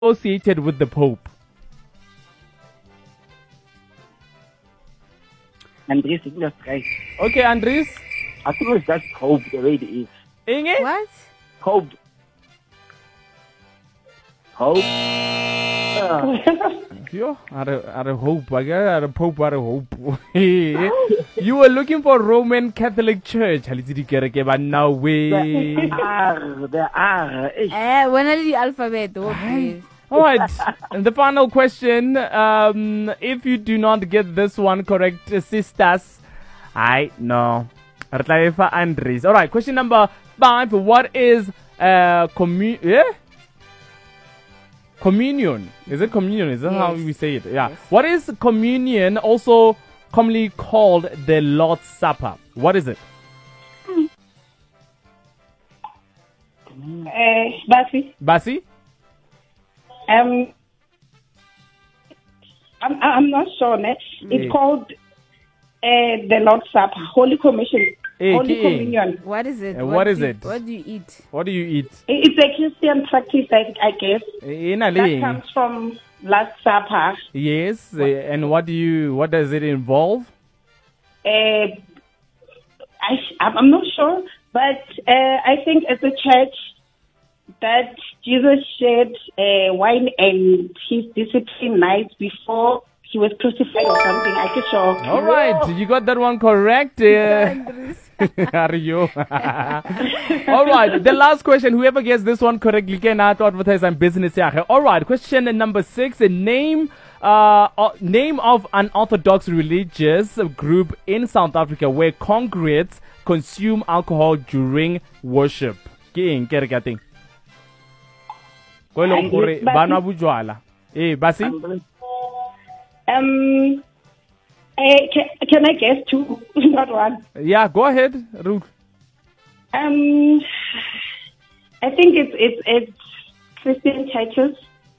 associated with the Pope? Andres, I think that's right. Okay, Andres. I think it's just Pope the way it is. Inge? What? Pope. Pope. Yo, are hope. I got a Pope, are hope. You were looking for Roman Catholic Church. But now we. There are. When are the alphabet? Okay. All right. And the final question. If you do not get this one correct, sisters, I know. Andres. All right. Question number 5. What is communion? Is it communion? Is that how we say it? Yeah. Yes. What is communion? Also commonly called the Lord's Supper. What is it? Basi. Basi? I'm not sure. It's called the Lord's Supper, Holy Commission, Holy Communion. What is it? What is it? What do you eat? What do you eat? It's a Christian practice, I guess. That comes from Last Supper. Yes. And what does it involve? I'm not sure, but I think as a church that Jesus shed wine and his discipline night before he was crucified or something. I'm not sure. All right, you got that one correct. Are you? All right, the last question. Whoever gets this one correctly can advertise on business. All right, question number 6. The name of an Orthodox religious group in South Africa where congregates consume alcohol during worship. Basi? Basi? Can I guess 2, not 1? Yeah, go ahead, Ruth. I think it's Christian churches,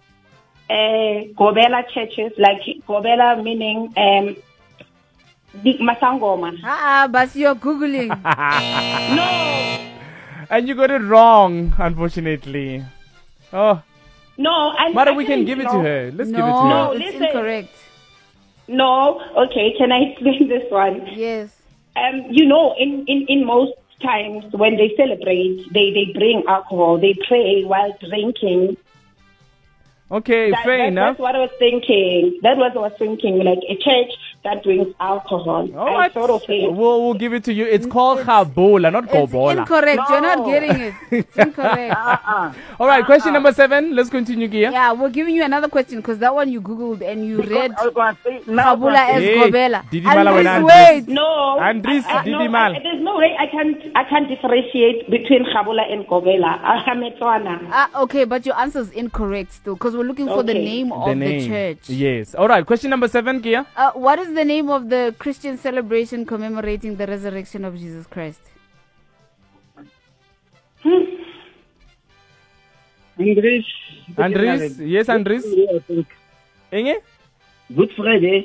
Gobela churches, like Gobela meaning Big Masangoma. But you're Googling. No! And you got it wrong, unfortunately. Oh. No, Mara, we can give it to her. Let's give it to her. No, it's incorrect. No, okay, can I explain this one? Yes. In most times when they celebrate, they bring alcohol, they pray while drinking. Okay, fair enough. That's what I was thinking. That was what I was thinking, like a church that drinks alcohol. All right. Sort of think. We'll give it to you. It's called Khabola, not It's Kobola. incorrect. No. You're not getting it. It's incorrect. All right, question number 7. Let's continue here. Yeah, we're giving you another question because that one you Googled and you read I was going to say, now, Kabula as Hey, Gobela. Didi Mala when And Andres- wait. No. Andres, Didi Mal. There's no way I can differentiate between Khabula and Gobela. Okay, but your answer is incorrect still because we're looking for the Okay. name of the church. Yes. All right, question number 7, Kia. What is the name of the Christian celebration commemorating the resurrection of Jesus Christ? Andres? Yes, Andres? Inge? Good Friday.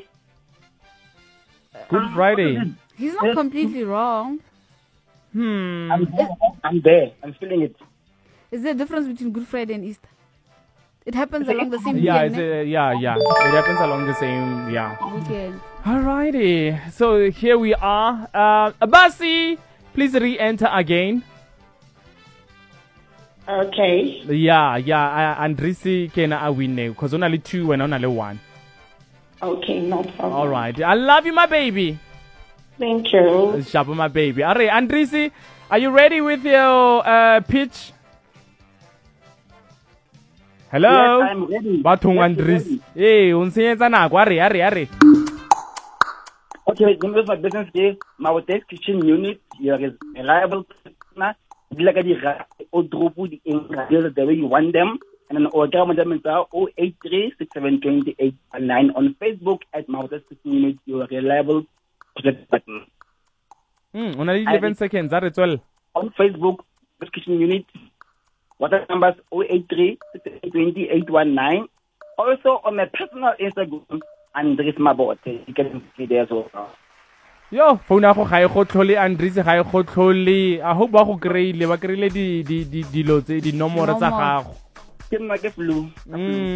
Good Friday. He's not completely wrong. I'm there. I'm feeling it. Is there a difference between Good Friday and Easter? It happens along the same Yeah, weekend. yeah. It happens along the same, Weekend. Alrighty. So here we are. Basi, please re-enter again. Okay. Yeah. Andrisi can win because only 2 and only 1. Okay, no problem. All right. I love you, my baby. Thank you. Shabu, my baby. All right, Andrisi, are you ready with your pitch? Hello? Yes, I'm ready. Bathong Yes, Andres. ready. Hey, unsenyetsa nako. Are. Okay, the number for business is Maote's Kitchen Unit. You're a reliable partner. Like the the way you want them. And then order them 083 6728 on Facebook at Maote's Kitchen Unit. You're a reliable partner. Only 11 seconds. Are it well? On Facebook, Maote's Kitchen Unit. WhatsApp numbers 083 6828 Also on my personal Instagram, Andres Mabote. You can see there as well. Yo, phone ya go ga e go tlhole Andres ga e go tlhole. I hope ba go kreile ba kreile di nomoro tsa gago. Ke nna ke flu.